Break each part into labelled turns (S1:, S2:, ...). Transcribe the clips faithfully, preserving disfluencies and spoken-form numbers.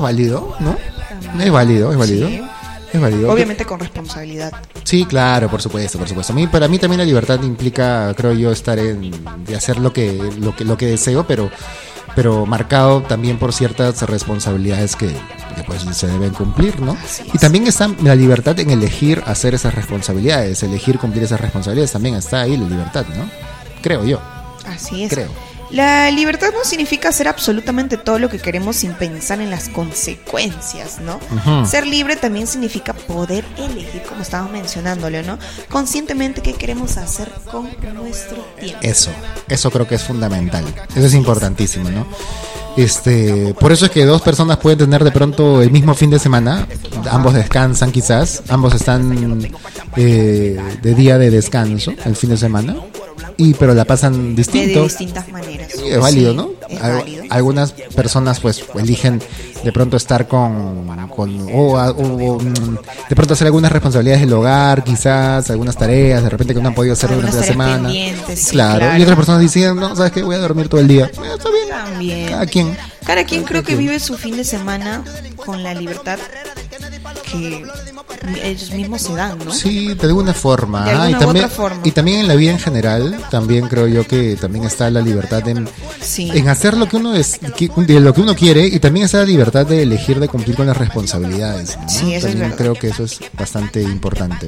S1: válido, ¿no? Es válido, es válido.
S2: Sí.
S1: Es válido.
S2: Obviamente con responsabilidad.
S1: Sí, claro, por supuesto, por supuesto. A mí, para mí también la libertad implica, creo yo, estar en, de hacer lo que, lo que, lo que deseo, pero, pero marcado también por ciertas responsabilidades que, que pues se deben cumplir, ¿no? Y también está la libertad en elegir hacer esas responsabilidades, elegir cumplir esas responsabilidades, también está ahí la libertad, ¿no? Creo yo.
S2: Así es.
S1: Creo.
S2: La libertad no significa hacer absolutamente todo lo que queremos sin pensar en las consecuencias, ¿no?
S1: Uh-huh.
S2: Ser libre también significa poder elegir, como estábamos mencionándolo, ¿no? Conscientemente qué queremos hacer con nuestro tiempo.
S1: Eso, eso creo que es fundamental. Eso es importantísimo, ¿no? Este, por eso es que dos personas pueden tener de pronto el mismo fin de semana, ambos descansan quizás, ambos están eh, de día de descanso el fin de semana. Y pero la pasan distinto.
S2: De distintas maneras.
S1: Sí, es válido, ¿no?
S2: Es
S1: Al,
S2: válido.
S1: Algunas personas pues eligen de pronto estar con, con o, o, o de pronto hacer algunas responsabilidades del hogar, quizás algunas tareas, de repente que no han podido hacer
S2: Algunas
S1: durante la
S2: tareas
S1: semana.
S2: pendientes, sí,
S1: claro.
S2: claro.
S1: Y otras personas dicen, no, ¿sabes qué? Voy a dormir todo el día. Eh, está bien.
S2: También.
S1: Cada quien.
S2: Cada quien creo que
S1: quien.
S2: vive su fin de semana con la libertad que ellos mismos se dan, ¿no?
S1: Sí, de alguna forma.
S2: De alguna
S1: Ah, y
S2: u
S1: también,
S2: otra forma.
S1: y también en la vida en general, también creo yo que también está la libertad en,
S2: Sí.
S1: en hacer lo que uno es, que- de lo que uno quiere, y también está la libertad de elegir de cumplir con las responsabilidades, ¿no?
S2: Sí, eso es
S1: también
S2: verdad.
S1: creo que eso es bastante importante.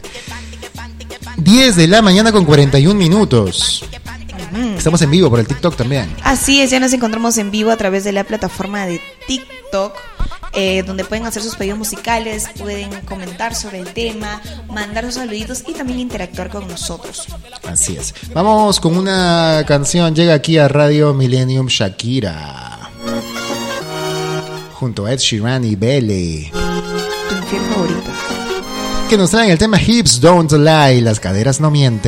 S1: diez de la mañana con cuarenta y un minutos. Estamos en vivo por el TikTok también.
S2: Así es, ya nos encontramos en vivo a través de la plataforma de TikTok, eh, donde pueden hacer sus pedidos musicales, pueden comentar sobre el tema, mandar sus saluditos y también interactuar con nosotros.
S1: Así es. Vamos con una canción. Llega aquí a Radio Millennium Shakira, junto a Ed Sheeran y Belly,
S2: Tu infiel favorito.
S1: que nos traen el tema Hips Don't Lie, las caderas no mienten.